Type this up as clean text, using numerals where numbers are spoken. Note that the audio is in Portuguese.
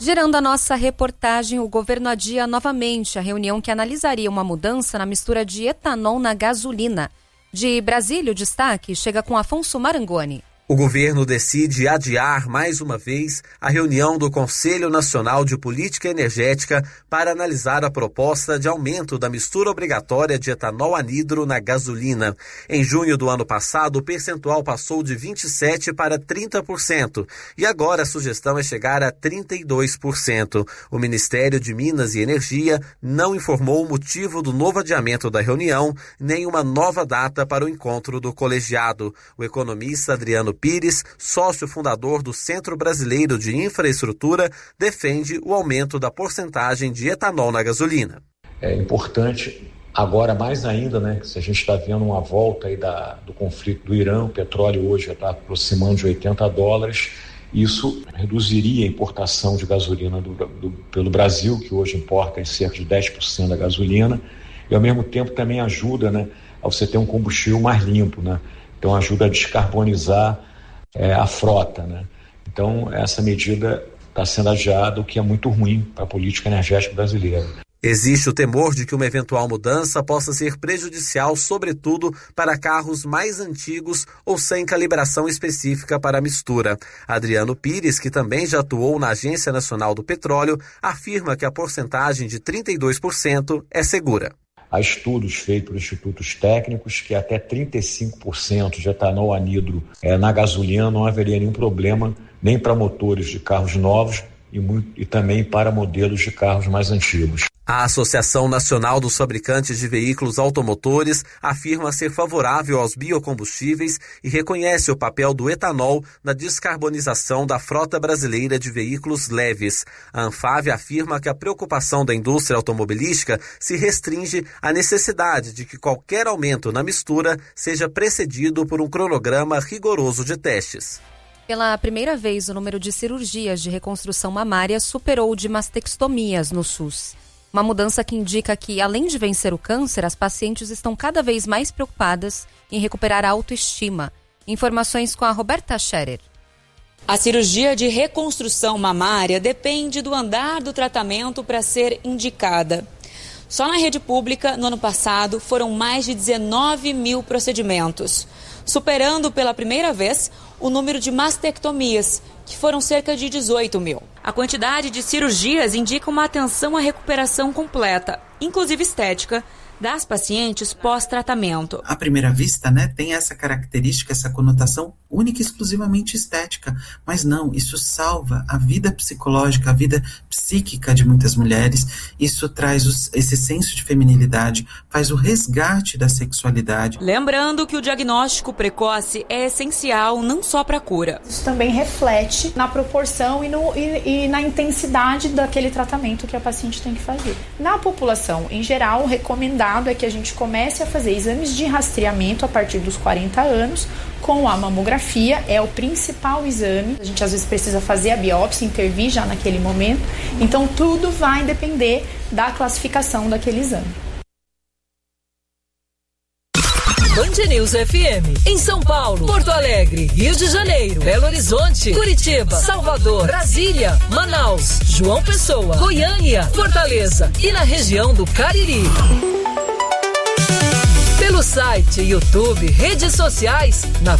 Gerando a nossa reportagem, o governo adia novamente a reunião que analisaria uma mudança na mistura de etanol na gasolina. De Brasília, o destaque chega com Afonso Marangoni. O governo decide adiar mais uma vez a reunião do Conselho Nacional de Política Energética para analisar a proposta de aumento da mistura obrigatória de etanol anidro na gasolina. Em junho do ano passado, o percentual passou de 27% para 30% e agora a sugestão é chegar a 32%. O Ministério de Minas e Energia não informou o motivo do novo adiamento da reunião, nem uma nova data para o encontro do colegiado. O economista Adriano Pires, sócio fundador do Centro Brasileiro de Infraestrutura, defende o aumento da porcentagem de etanol na gasolina. É importante, agora mais ainda, né, que se a gente está vendo uma volta aí do conflito do Irã, o petróleo hoje já está aproximando de $80, isso reduziria a importação de gasolina pelo Brasil, que hoje importa em cerca de 10% da gasolina, e ao mesmo tempo também ajuda, né, a você ter um combustível mais limpo, né? Então ajuda a descarbonizar a frota, né? Então essa medida está sendo adiada, o que é muito ruim para a política energética brasileira. Existe o temor de que uma eventual mudança possa ser prejudicial, sobretudo para carros mais antigos ou sem calibração específica para a mistura. Adriano Pires, que também já atuou na Agência Nacional do Petróleo, afirma que a porcentagem de 32% é segura. Há estudos feitos por institutos técnicos que até 35% de etanol anidro na gasolina não haveria nenhum problema nem para motores de carros novos e também para modelos de carros mais antigos. A Associação Nacional dos Fabricantes de Veículos Automotores afirma ser favorável aos biocombustíveis e reconhece o papel do etanol na descarbonização da frota brasileira de veículos leves. A Anfave afirma que a preocupação da indústria automobilística se restringe à necessidade de que qualquer aumento na mistura seja precedido por um cronograma rigoroso de testes. Pela primeira vez, o número de cirurgias de reconstrução mamária superou o de mastectomias no SUS. Uma mudança que indica que, além de vencer o câncer, as pacientes estão cada vez mais preocupadas em recuperar a autoestima. Informações com a Roberta Scherer. A cirurgia de reconstrução mamária depende do andar do tratamento para ser indicada. Só na rede pública, no ano passado, foram mais de 19 mil procedimentos, superando pela primeira vez o número de mastectomias, que foram cerca de 18 mil. A quantidade de cirurgias indica uma atenção à recuperação completa, inclusive estética, das pacientes pós-tratamento. À primeira vista, né, tem essa característica, essa conotação única e exclusivamente estética, mas não, isso salva a vida psicológica, a vida psíquica de muitas mulheres, isso traz esse senso de feminilidade, faz o resgate da sexualidade. Lembrando que o diagnóstico precoce é essencial não só para a cura. Isso também reflete na proporção e na intensidade daquele tratamento que a paciente tem que fazer. Na população, em geral, recomendado é que a gente comece a fazer exames de rastreamento a partir dos 40 anos, com a mamografia, é o principal exame. A gente às vezes precisa fazer a biópsia, intervir já naquele momento. Então tudo vai depender da classificação daquele exame. Band News FM, em São Paulo, Porto Alegre, Rio de Janeiro, Belo Horizonte, Curitiba, Salvador, Brasília, Manaus, João Pessoa, Goiânia, Fortaleza e na região do Cariri. Pelo site, YouTube, redes sociais, na